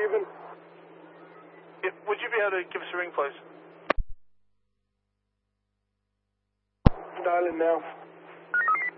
Raven. Yeah, would you be able to give us a ring, please? Dialing now.